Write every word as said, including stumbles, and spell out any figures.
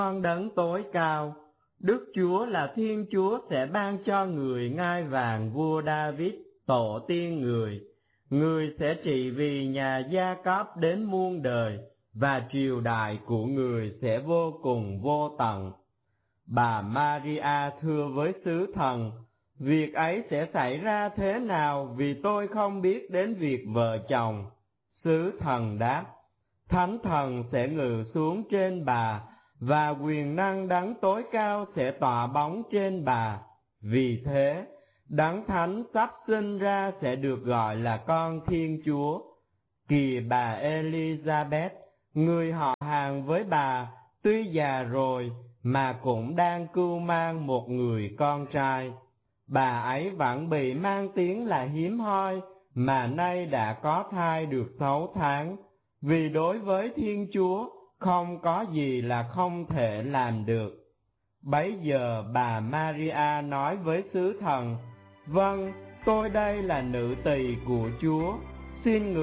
con đấng tối cao. Đức Chúa là Thiên Chúa sẽ ban cho người ngai vàng vua David, tổ tiên người. Người sẽ trị vì nhà Gia Cốp đến muôn đời, và triều đại của người sẽ vô cùng vô tận. Bà Maria thưa với sứ thần, việc ấy sẽ xảy ra thế nào vì tôi không biết đến việc vợ chồng. Sứ thần đáp, Thánh Thần sẽ ngự xuống trên bà, và quyền năng đấng tối cao sẽ tỏa bóng trên bà. Vì thế, đấng thánh sắp sinh ra sẽ được gọi là con Thiên Chúa. Kìa bà Elizabeth, người họ hàng với bà, tuy già rồi, mà cũng đang cưu mang một người con trai. Bà ấy vẫn bị mang tiếng là hiếm hoi, mà nay đã có thai được sáu tháng, vì đối với Thiên Chúa, không có gì là không thể làm được. Bấy giờ bà Maria nói với sứ thần, vâng, tôi đây là nữ tỳ của Chúa, xin người